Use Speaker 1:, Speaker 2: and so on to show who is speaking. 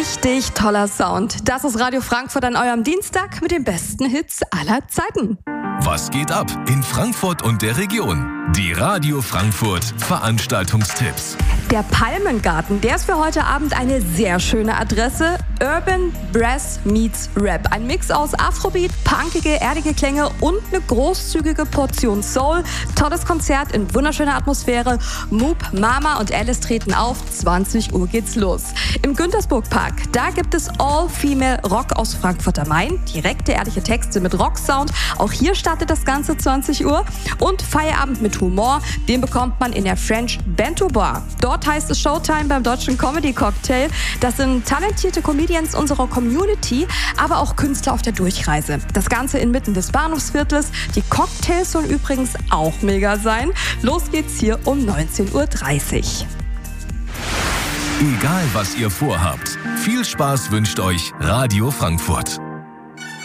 Speaker 1: Richtig toller Sound. Das ist Radio Frankfurt an eurem Dienstag mit den besten Hits aller Zeiten.
Speaker 2: Was geht ab in Frankfurt und der Region? Die Radio Frankfurt Veranstaltungstipps.
Speaker 1: Der Palmengarten, der ist für heute Abend eine sehr schöne Adresse. Urban Brass meets Rap. Ein Mix aus Afrobeat, punkige, erdige Klänge und eine großzügige Portion Soul. Tolles Konzert in wunderschöner Atmosphäre. Moop, Mama und Alice treten auf. 20 Uhr geht's los. Im Güntersburg Park, da gibt es All-Female Rock aus Frankfurt am Main. Direkte, ehrliche Texte mit Rocksound. Auch hier startet das Ganze 20 Uhr. Und Feierabend mit Humor, den bekommt man in der French Bento Bar. Dort heißt es Showtime beim Deutschen Comedy Cocktail. Das sind talentierte Comedians unserer Community, aber auch Künstler auf der Durchreise. Das Ganze inmitten des Bahnhofsviertels. Die Cocktails sollen übrigens auch mega sein. Los geht's hier um 19:30 Uhr.
Speaker 2: Egal was ihr vorhabt, viel Spaß wünscht euch Radio Frankfurt.